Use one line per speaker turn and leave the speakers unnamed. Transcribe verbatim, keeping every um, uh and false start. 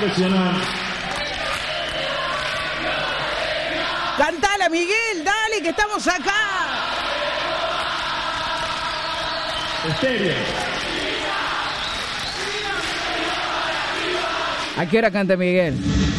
Impresionante.
Cantala, Miguel, dale, que estamos acá.
Estéreo.
¿A qué hora canta Miguel?